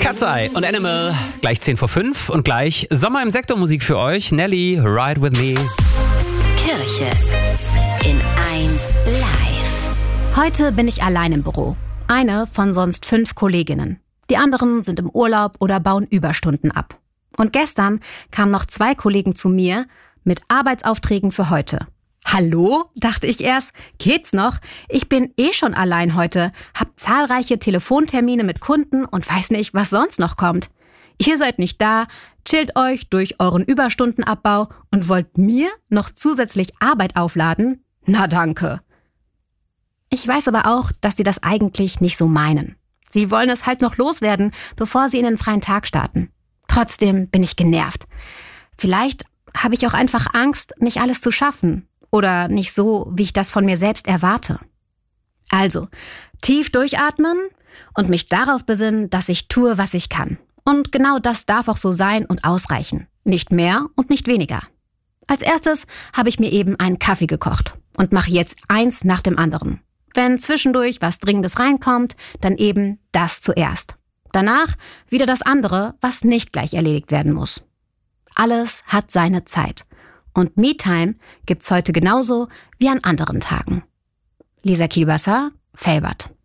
Cat's Eye und Animal, gleich 10 vor 5 und gleich Sommer im Sektormusik für euch. Nelly, Ride With Me. Kirche in 1 Live. Heute bin ich allein im Büro. Eine von sonst 5 Kolleginnen. Die anderen sind im Urlaub oder bauen Überstunden ab. Und gestern kamen noch 2 Kollegen zu mir mit Arbeitsaufträgen für heute. Hallo, dachte ich erst, geht's noch? Ich bin schon allein heute, hab zahlreiche Telefontermine mit Kunden und weiß nicht, was sonst noch kommt. Ihr seid nicht da, chillt euch durch euren Überstundenabbau und wollt mir noch zusätzlich Arbeit aufladen? Na danke. Ich weiß aber auch, dass sie das eigentlich nicht so meinen. Sie wollen es halt noch loswerden, bevor sie in den freien Tag starten. Trotzdem bin ich genervt. Vielleicht habe ich auch einfach Angst, nicht alles zu schaffen. Oder nicht so, wie ich das von mir selbst erwarte. Also, tief durchatmen und mich darauf besinnen, dass ich tue, was ich kann. Und genau das darf auch so sein und ausreichen. Nicht mehr und nicht weniger. Als erstes habe ich mir eben einen Kaffee gekocht und mache jetzt eins nach dem anderen. Wenn zwischendurch was Dringendes reinkommt, dann eben das zuerst. Danach wieder das andere, was nicht gleich erledigt werden muss. Alles hat seine Zeit. Und Me-Time gibt's heute genauso wie an anderen Tagen. Lisa Kielbasser, Felbert.